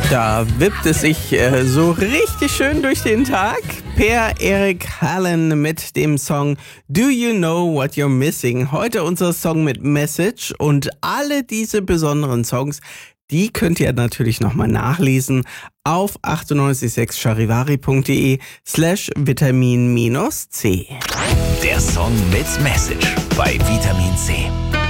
Da wippt es sich so richtig schön durch den Tag. Per Eric Hallen mit dem Song Do You Know What You're Missing? Heute unser Song mit Message, und alle diese besonderen Songs, die könnt ihr natürlich nochmal nachlesen auf 986charivari.de/Vitamin-C. Der Song mit Message bei Vitamin C.